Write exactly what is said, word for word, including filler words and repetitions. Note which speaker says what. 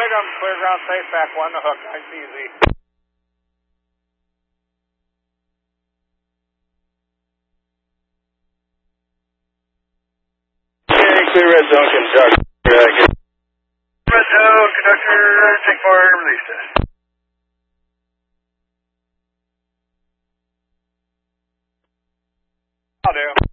Speaker 1: right, I'm clear ground safe, back one, the hook, nice easy.
Speaker 2: Okay, clear red zone, conductor.
Speaker 3: Red zone, conductor, take forward, release test.
Speaker 1: I'll do.